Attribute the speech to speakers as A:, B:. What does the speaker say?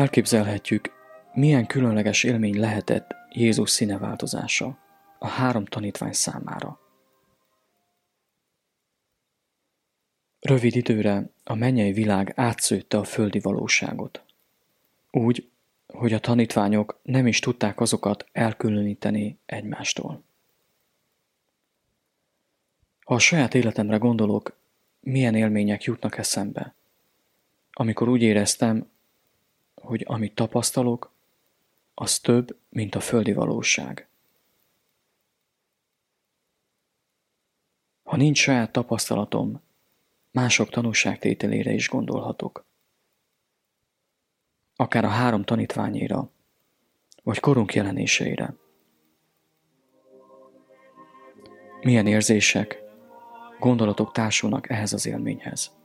A: Elképzelhetjük, milyen különleges élmény lehetett Jézus színeváltozása a 3 tanítvány számára. Rövid időre a mennyei világ átszőtte a földi valóságot. Úgy, hogy a tanítványok nem is tudták azokat elkülöníteni egymástól. Ha a saját életemre gondolok, milyen élmények jutnak eszembe, amikor úgy éreztem, hogy amit tapasztalok, az több, mint a földi valóság. Ha nincs saját tapasztalatom, mások tanúságtételére is gondolhatok. Akár a 3 tanítványéra, vagy korunk jelenéseire. Milyen érzések, gondolatok társulnak ehhez az élményhez.